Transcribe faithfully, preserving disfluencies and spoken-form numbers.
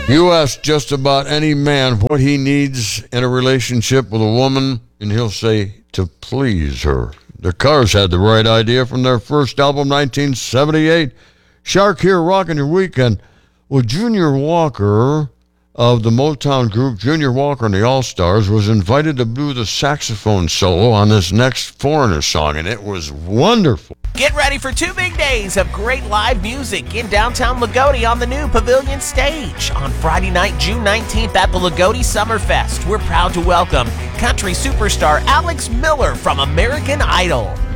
You ask just about any man what he needs in a relationship with a woman, and he'll say to please her. The Cars had the right idea from their first album, nineteen seventy-eight. Shark here, rocking your weekend. Well, Junior Walker of the Motown group, Junior Walker and the All-Stars, was invited to do the saxophone solo on this next Foreigner song, and it was wonderful. Get ready for two big days of great live music in downtown Lagodi on the new Pavilion Stage. On Friday night, June nineteenth at the Lagodi Summerfest, we're proud to welcome country superstar Alex Miller from American Idol.